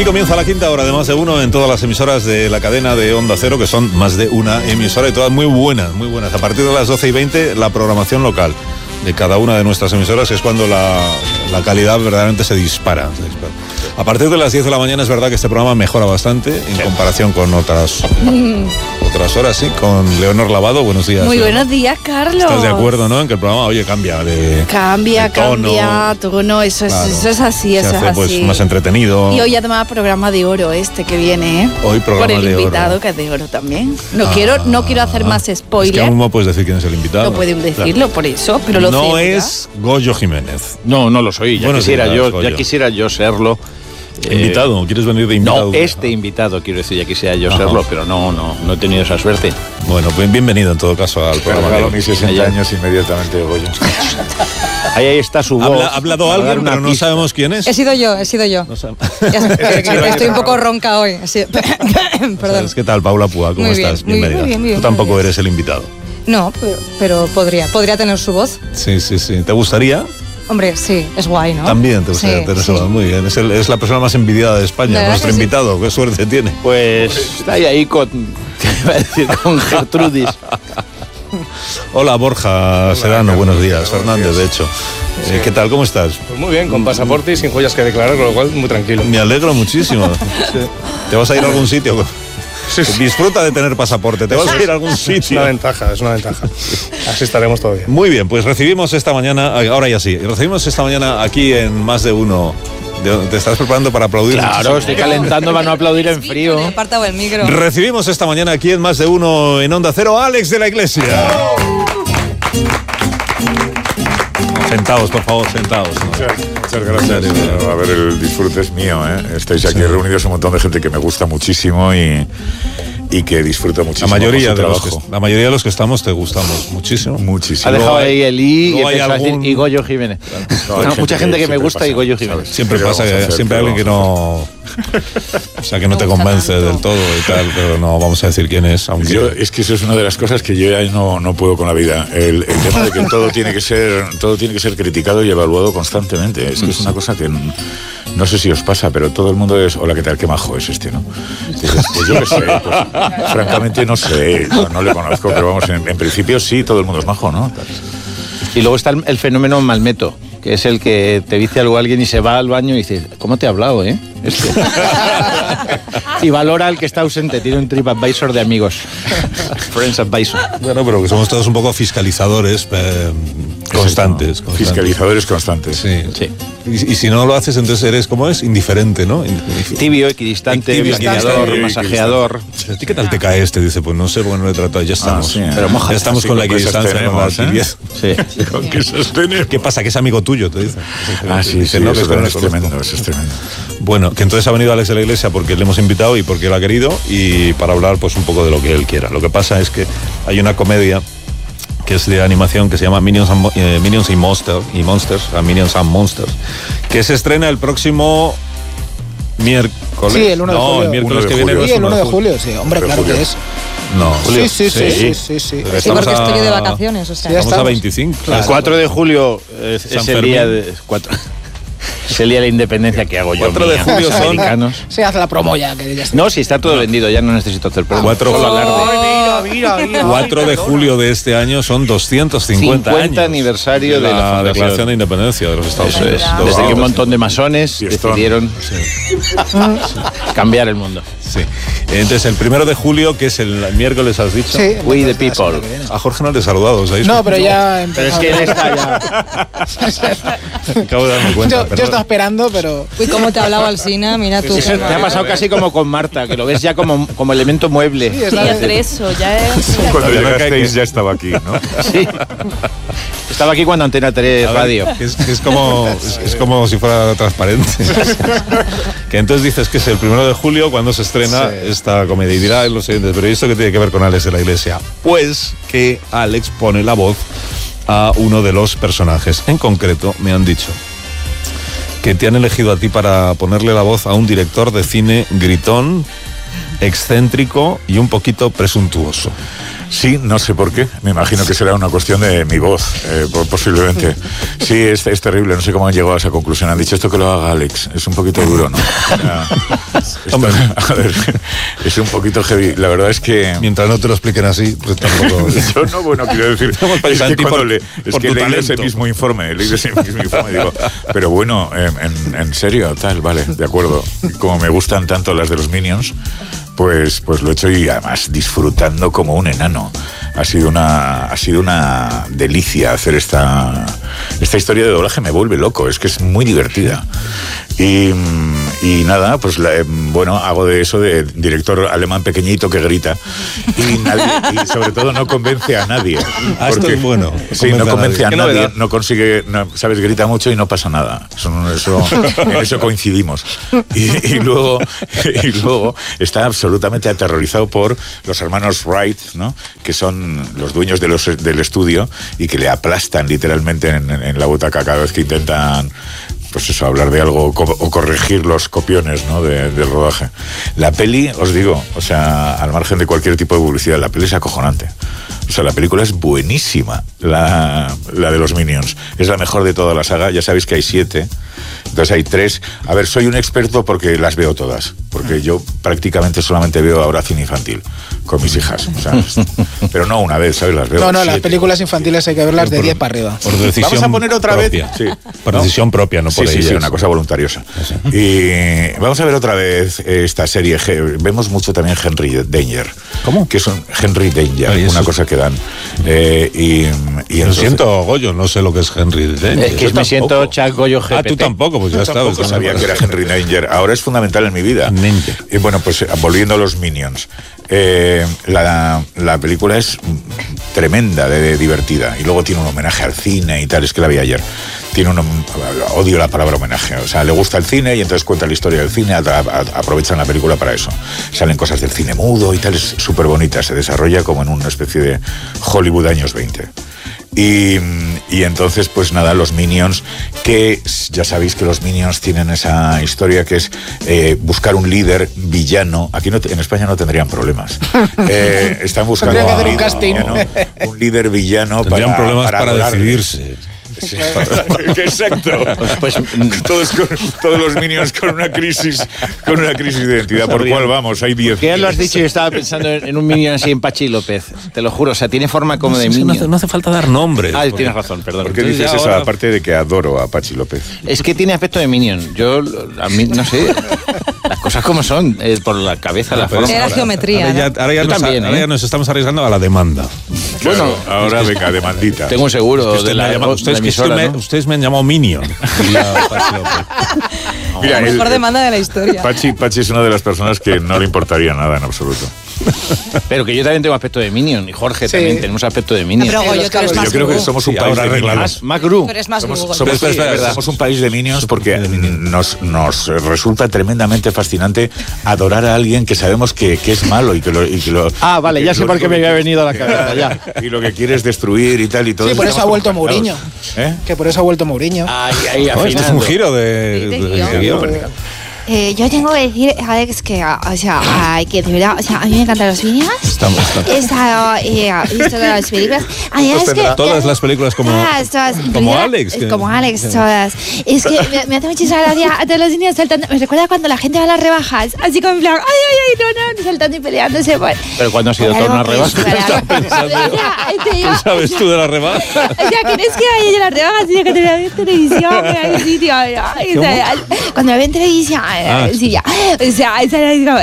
Aquí comienza la quinta hora de Más de Uno en todas las emisoras de la cadena de Onda Cero, que son más de una emisora y todas muy buenas, muy buenas. A partir de las 12:20, la programación local de cada una de nuestras emisoras es cuando la calidad verdaderamente se dispara. A partir de las 10 de la mañana es verdad que este programa mejora bastante en comparación con otras horas, sí, con Leonor Lavado. Buenos días. Muy buenos días, Carlos. ¿Estás de acuerdo, no? En que el programa, oye, cambia tono. Eso es así, eso es así. Pues más entretenido. Y hoy además programa de oro que viene, ¿eh? Hoy programa de oro. Por el invitado, que es de oro también. No quiero hacer más spoiler. Es que aún no puedes decir quién es el invitado. No pueden decirlo, por eso, pero lo sé. No es Goyo Jiménez. No lo soy. Ya quisiera yo serlo. ¿Invitado? ¿Quieres venir de invitado? No, invitado, quiero decir, ya quisiera yo serlo, pero no he tenido esa suerte. Bueno, pues bienvenido en todo caso al programa. Pero mis 60 años inmediatamente, Goyo. Ahí está su voz. Ha hablado alguien, pero no sabemos quién es. He sido yo. No estoy un poco ronca hoy. Perdón. ¿Qué tal, Paula Púa? ¿Cómo estás? Bienvenida. Muy bien. Tú tampoco eres el invitado. No, pero podría tener su voz. Sí. ¿Te gustaría? Hombre, sí, es guay, ¿no? También te gustaría tener su voz. Muy bien. Es la persona más envidiada de España, nuestro invitado. Qué suerte tiene. Pues está ahí con Gertrudis. Hola, Borja Sedano, buenos días. Fernández, de hecho. ¿Qué tal? ¿Cómo estás? Pues muy bien, con pasaporte y sin joyas que declarar, con lo cual muy tranquilo. Me alegro muchísimo. ¿Te vas a ir a algún sitio? Sí. Disfruta de tener pasaporte, te vas a ir a algún sitio. Es una ventaja. Así estaremos todo bien. Muy bien, pues recibimos esta mañana aquí en Más de Uno. ¿Te estás preparando para aplaudir? Claro, estoy calentando para no aplaudir en frío. Me he apartado el micro. Recibimos esta mañana aquí en Más de Uno en Onda Cero a Alex de la Iglesia. Sentaos, por favor, sentaos. Muchas gracias. A ver, el disfrute es mío, ¿eh? Estáis aquí reunidos un montón de gente que me gusta muchísimo y que disfruta muchísimo. La mayoría de los que estamos te gustamos muchísimo. Muchísimo. Ha dejado ahí el y empezó a decir y Goyo Jiménez. Mucha gente que me gusta y Goyo Jiménez. Siempre pasa, siempre hay alguien que no... O sea, que no te convence del todo y tal, pero no vamos a decir quién es. Aunque... Es que eso es una de las cosas que yo ya no puedo con la vida. El tema de que todo tiene que ser criticado y evaluado constantemente. Es que es una cosa que no sé si os pasa, pero todo el mundo es, hola, ¿qué tal? Qué majo es este, ¿no? Dices, pues yo qué sé, pues, francamente no sé, no le conozco, pero vamos, en principio sí, todo el mundo es majo, ¿no? Y luego está el fenómeno malmeto, que es el que te dice algo alguien y se va al baño y dice, ¿cómo te he hablado, eh? Y valora al que está ausente, tiene un TripAdvisor de amigos. Friends Advisor. Bueno, pero que somos todos un poco fiscalizadores constantes. Fiscalizadores constantes. Sí. Y si no lo haces, entonces eres, ¿cómo es? Indiferente, ¿no? Tibio, equidistante, blanqueador, masajeador. ¿A ti qué tal te cae este? Dice, pues no sé, porque no le he tratado, ya estamos. Sí, pero ya estamos con la equidistancia, con la tibieza. Sí. ¿Qué pasa? Que es amigo tuyo, te dice. Sí, eso es tremendo. Bueno, que entonces ha venido Alex de la Iglesia porque le hemos invitado y porque él ha querido y para hablar pues un poco de lo que él quiera. Lo que pasa es que hay una comedia que es de animación que se llama Minions and Monsters, que se estrena el próximo miércoles. Sí, el 1 de julio. No, el miércoles que viene. Sí, el 1 de julio, sí. Hombre, claro que es. No, Julio. Sí. Sí, porque estoy de vacaciones, o sea. Estamos a 25. Claro. El 4 de julio es el día de... Es el día de la independencia que hago yo. 4 de julio son americanos. Se hace la promo ya. No, si está todo vendido, ya no necesito hacer promo. 4 de julio de este año son 250 años. 50 aniversario de la Declaración de Independencia de los Estados Unidos. Desde que un montón de masones decidieron cambiar el mundo. Sí. Entonces, el 1 de julio, que es el miércoles, has dicho. Sí. We the people. A Jorge no te he saludado, ¿sabéis? No, pero ya... Pero es que él está ya... Acabo de darme cuenta. Yo estaba esperando, pero... Uy, cómo te hablaba Alsina, mira tú. Te ha pasado casi como con Marta, que lo ves ya como elemento mueble. Sí, eso, ya es... Cuando llegasteis ya estaba aquí, ¿no? Sí. Estaba aquí cuando Antena 3 Radio. Es como si fuera transparente. Que entonces dices que es el 1 de julio cuando se estrena esta comedia. Y dirá los siguientes, pero ¿esto qué tiene que ver con Alex de la Iglesia? Pues que Alex pone la voz a uno de los personajes. En concreto, me han dicho que te han elegido a ti para ponerle la voz a un director de cine gritón, excéntrico y un poquito presuntuoso. Sí, no sé por qué. Me imagino que será una cuestión de mi voz, posiblemente. Sí, es terrible. No sé cómo han llegado a esa conclusión. Han dicho esto que lo haga Alex. Es un poquito duro, ¿no? A ver, es un poquito heavy. La verdad es que... Mientras no te lo expliquen así, pues tampoco... Yo no, bueno, quiero decir... Es que cuando leí ese mismo informe, y digo, pero bueno, en serio, tal, vale, de acuerdo. Como me gustan tanto las de los Minions... Pues lo he hecho y además disfrutando como un enano. Ha sido una delicia hacer esta historia de doblaje, me vuelve loco, es que es muy divertida. Y nada, pues hago de eso de director alemán pequeñito que grita y sobre todo no convence a nadie. Esto es bueno. Sí, no convence a nadie, no consigue, sabes, grita mucho y no pasa nada. En eso coincidimos. Y luego está absolutamente aterrorizado por los hermanos Wright, ¿no? Que son los dueños del estudio y que le aplastan literalmente en la butaca cada vez que intentan, pues eso, hablar de algo o corregir los copiones, ¿no? del rodaje. La peli, os digo, o sea, al margen de cualquier tipo de publicidad, la peli es acojonante. O sea, la película es buenísima, la de los Minions. Es la mejor de toda la saga. Ya sabéis que hay 7. Entonces hay 3. A ver, soy un experto porque las veo todas. Porque yo prácticamente solamente veo ahora cine infantil con mis hijas. O sea, pero no una vez, ¿sabes? Las veo. No, las películas infantiles hay que verlas de 10 para arriba. Por decisión vamos a poner otra propia. vez. Sí. Por decisión propia, no por ellas. Sí, una cosa voluntariosa. Sí. Y vamos a ver otra vez esta serie. Vemos mucho también Henry Danger. ¿Cómo? Que es Henry Danger, una cosa que dan. Lo siento, Goyo, no sé lo que es Henry Danger. Que me siento Chuck Goyo GPT. Tú tampoco, pues ya está. Tampoco sabía que era Henry Danger. Ahora es fundamental en mi vida. Y bueno, pues volviendo a los Minions. La película es tremenda de divertida y luego tiene un homenaje al cine y tal. Es que la vi ayer. Odio la palabra homenaje, o sea, le gusta el cine y entonces cuenta la historia del cine, aprovechan la película para eso. Salen cosas del cine mudo y tal, es súper bonita, se desarrolla como en una especie de Hollywood años 20. Y entonces, pues nada, los Minions, que ya sabéis que los Minions tienen esa historia que es buscar un líder villano. Aquí en España no tendrían problemas. Están buscando un líder villano. Tendrían problemas para decidirse. Sí. Exacto. Pues, todos los Minions con una crisis de identidad. ¿Por cuál vamos? Hay 10. ¿Qué lo has dicho? Yo estaba pensando en un Minion así en Pachi López. Te lo juro, o sea, tiene forma como de Minion. No hace falta dar nombres. Tienes razón, perdón. ¿Por qué dices eso? Aparte de que adoro a Pachi López. Es que tiene aspecto de Minion. Yo, a mí, no sé, las cosas como son, por la cabeza, la forma. Era geometría. Ahora ya nos estamos arriesgando a la demanda. Bueno, ahora venga, demandita. Tengo un seguro de la emisora, ¿no? Ustedes me han llamado Minion. Mira, la mejor demanda de la historia. Pachi es una de las personas que no le importaría nada en absoluto. Pero que yo también tengo aspecto de Minion y Jorge también tenemos aspecto de Minion. Pero yo creo que somos un país de Minions. Más Gru. Pero es más somos un país de Minions porque nos resulta tremendamente fascinante adorar a alguien que sabemos que es malo y que lo vale, ya sé por qué me había venido a la cabeza ya. Y lo que quiere es destruir y tal y todo. Sí, por eso ha vuelto Mourinho. Que por eso ha vuelto Mourinho. Esto es un giro de guión. Yo tengo que decir, Alex, que, o sea, que de verdad, o sea, a mí me encantan los Minions. He visto todas las películas. Todas las películas como Alex. Como Alex, todas. Es que me hace muchísima gracia a todos los niños saltando. Me recuerda cuando la gente va a las rebajas, así como en plan, no, saltando y peleándose. Pero cuando ha sido toda una rebaja. ¿Qué sabes tú de la rebaja? O sea, ¿crees que hay de las rebajas? Tiene que tener en televisión, en algún sitio. Cuando la ven en televisión. Sí, ya. O sea, es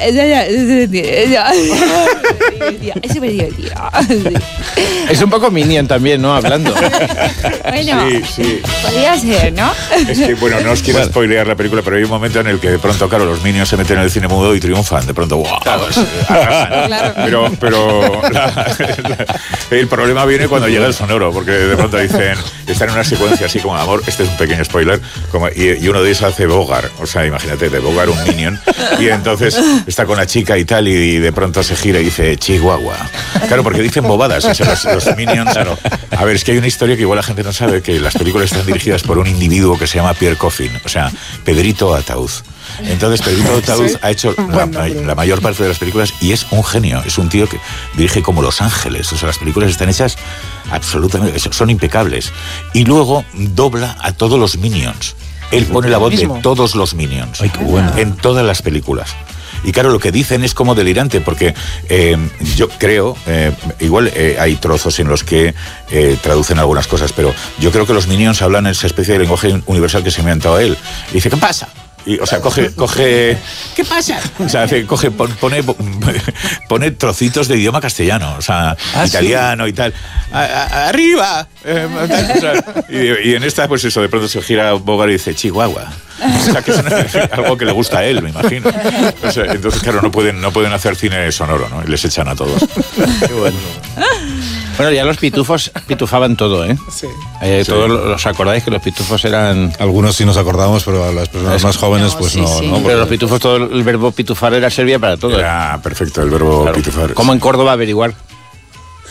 súper divertido. Es un poco Minion también, ¿no? Hablando. Bueno, sí. Podría ser, ¿no? Es que, bueno, no os quiero spoilear la película, pero hay un momento en el que de pronto, claro, los Minions se meten en el cine mudo y triunfan. De pronto, ¡wow! Claro. Pero el problema viene cuando llega el sonoro, porque de pronto dicen, están en una secuencia así como amor, este es un pequeño spoiler, y uno de ellos hace Bogart, o sea, imagínate, de Bogart un Minion, y entonces está con la chica y tal, y de pronto se gira y dice Chihuahua. Claro, porque dicen bobadas, o sea, los Minions, claro. A ver, es que hay una historia que igual la gente no sabe, que las películas están dirigidas por un individuo que se llama Pierre Coffin, o sea, Pedrito Ataúd. Entonces Pedrito Tauz ha hecho la mayor parte de las películas y es un genio. Es un tío que dirige como Los Ángeles. O sea, las películas están hechas absolutamente, son impecables. Y luego dobla a todos los Minions. Él pone la voz de todos los Minions. Ay, qué bueno. En todas las películas. Y claro, lo que dicen es como delirante, porque yo creo, igual hay trozos en los que traducen algunas cosas, pero yo creo que los Minions hablan esa especie de lenguaje universal que se me ha inventado él. Y dice, ¿qué pasa? Y, o sea, coge, ¿qué pasa? O sea, pone trocitos de idioma castellano, o sea, italiano y tal. ¡Arriba! Y en esta, pues eso, de pronto se gira Bogart y dice, Chihuahua. O sea, que es algo que le gusta a él, me imagino. O sea, entonces, claro, no pueden hacer cine sonoro, ¿no? Y les echan a todos. Qué bueno. Bueno, ya los pitufos pitufaban todo, ¿eh? Sí. Todos ¿os acordáis que los pitufos eran...? Algunos sí nos acordamos, pero a las personas más jóvenes, pues sí, no. sí. ¿no? Pero los pitufos, todo el verbo pitufar servía para todo. Era perfecto el verbo pitufar. Como en Córdoba averiguar.